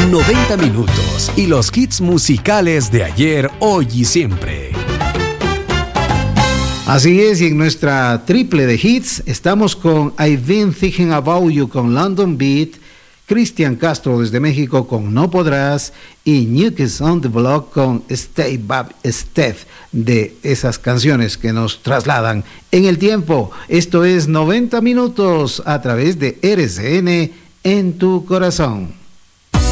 90 minutos y los hits musicales de ayer, hoy y siempre. Así es, y en nuestra triple de hits estamos con I've Been Thinking About You con London Beat, Cristian Castro desde México con No Podrás y New Kids on the Block con Stay Back Step, de esas canciones que nos trasladan en el tiempo. Esto es 90 minutos a través de RCN en tu corazón.